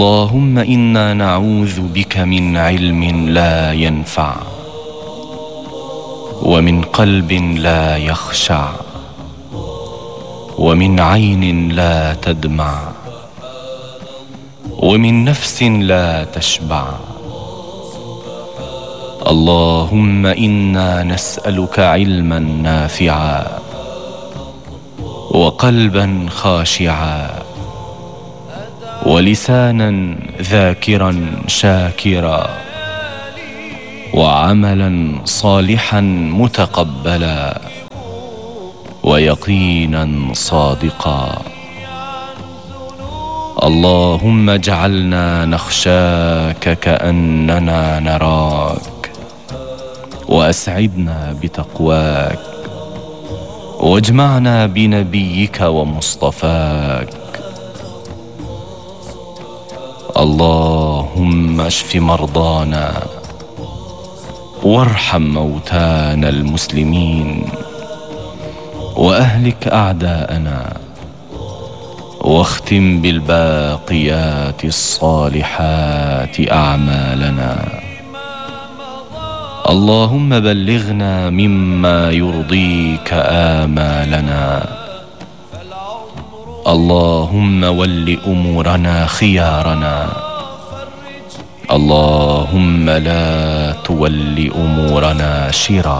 اللهم إنا نعوذ بك من علم لا ينفع، ومن قلب لا يخشع، ومن عين لا تدمع، ومن نفس لا تشبع. اللهم إنا نسألك علما نافعا، وقلبا خاشعا، ولسانا ذاكرا شاكرا، وعملا صالحا متقبلا، ويقينا صادقا. اللهم اجعلنا نخشاك كأننا نراك، وأسعدنا بتقواك، واجمعنا بنبيك ومصطفاك. اللهم اشف مرضانا، وارحم موتانا المسلمين، وأهلك أعداءنا، واختم بالباقيات الصالحات أعمالنا. اللهم بلغنا مما يرضيك آمالنا. اللهم ول أمورنا خيارنا. اللهم لا تول أمورنا شرارنا.